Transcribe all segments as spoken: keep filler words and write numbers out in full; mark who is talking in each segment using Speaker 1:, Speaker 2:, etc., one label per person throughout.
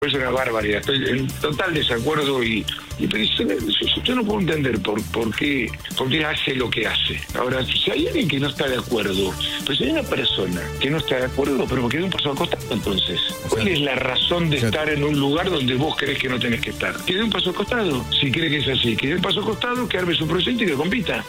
Speaker 1: Es una barbaridad, estoy en total desacuerdo y, y yo no puedo entender por, por, qué, por qué hace lo que hace. Ahora, si hay alguien que no está de acuerdo, pues si hay una persona que no está de acuerdo, pero porque da un paso al costado, entonces, ¿cuál es la razón de estar en un lugar donde vos crees que no tenés que estar? Que dé un paso al costado, si cree que es así, que dé un paso al costado, que arme su proyecto y que compita.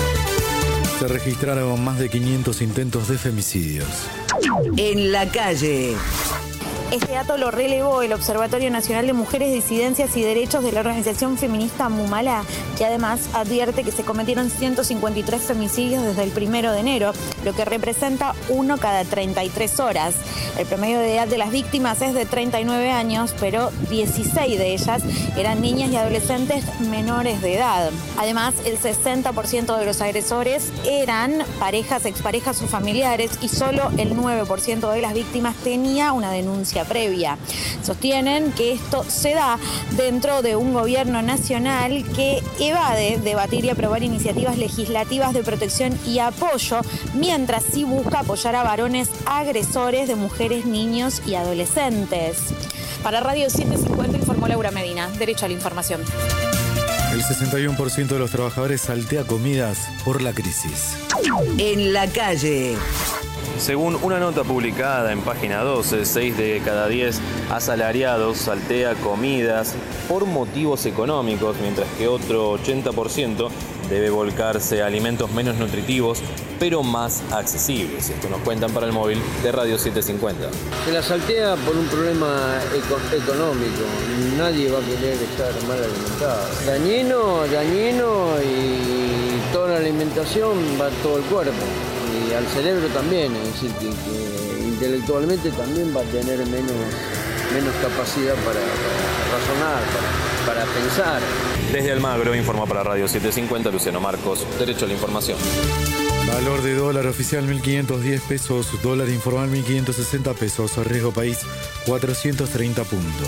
Speaker 2: Se registraron más de quinientos intentos de femicidios.
Speaker 3: En la calle.
Speaker 4: Este dato lo relevó el Observatorio Nacional de Mujeres, Disidencias y Derechos de la organización feminista Mumala, que además advierte que se cometieron ciento cincuenta y tres femicidios desde el primero de enero, lo que representa uno cada treinta y tres horas. El promedio de edad de las víctimas es de treinta y nueve años, pero dieciséis de ellas eran niñas y adolescentes menores de edad. Además, el sesenta por ciento de los agresores eran parejas, exparejas o familiares y solo el nueve por ciento de las víctimas tenía una denuncia previa. Sostienen que esto se da dentro de un gobierno nacional que evade debatir y aprobar iniciativas legislativas de protección y apoyo, mientras sí busca apoyar a varones agresores de mujeres, niños y adolescentes. Para Radio setecientos cincuenta informó Laura Medina. Derecho a la información.
Speaker 2: El sesenta y uno por ciento de los trabajadores saltea comidas por la crisis.
Speaker 3: En la calle.
Speaker 5: Según una nota publicada en Página doce, seis de cada diez asalariados saltea comidas por motivos económicos, mientras que otro ochenta por ciento debe volcarse a alimentos menos nutritivos, pero más accesibles. Esto nos cuentan para el móvil de Radio setecientos cincuenta.
Speaker 6: Se la saltea por un problema eco- económico. Nadie va a querer estar mal alimentado. Dañino, dañino y toda la alimentación va a todo el cuerpo. Y al cerebro también, es decir, que, que intelectualmente también va a tener menos, menos capacidad para, para razonar, para, para pensar.
Speaker 5: Desde Almagro informó para Radio setecientos cincuenta Luciano Marcos. Derecho a la información.
Speaker 2: Valor de dólar oficial mil quinientos diez pesos, dólar informal mil quinientos sesenta pesos, riesgo país cuatrocientos treinta puntos.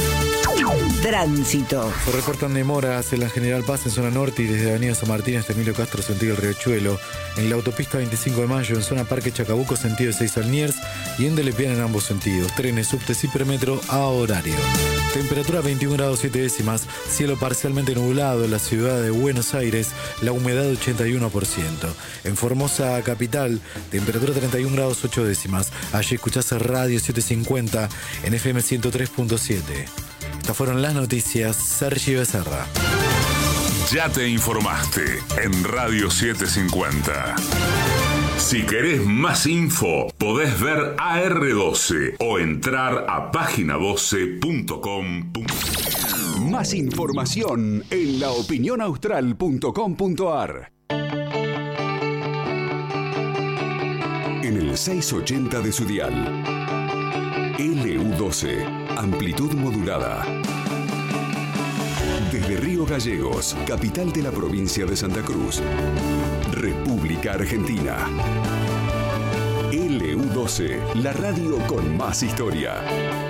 Speaker 3: Tránsito.
Speaker 2: Se reportan demoras en la General Paz en zona norte y desde Avenida San Martín hasta Emilio Castro, sentido el Riachuelo. En la autopista veinticinco de mayo en zona Parque Chacabuco, sentido Ezeiza Liniers. Y en Delepiane en ambos sentidos. Trenes, subtes y premetro a horario. Temperatura veintiún grados siete décimas. Cielo parcialmente nublado en la ciudad de Buenos Aires. La humedad ochenta y uno por ciento. En Formosa capital, temperatura treinta y un grados ocho décimas. Allí escuchás Radio setecientos cincuenta en F M ciento tres punto siete. Estas fueron las noticias. Sergi Becerra.
Speaker 7: Ya te informaste en Radio setecientos cincuenta. Si querés más info, podés ver A R doce o entrar a página doce punto com.
Speaker 8: Más información en la opinión austral punto com punto a r. En el seiscientos ochenta de su dial. L U doce, amplitud modulada. Desde Río Gallegos, capital de la provincia de Santa Cruz, República Argentina. L U doce, la radio con más historia.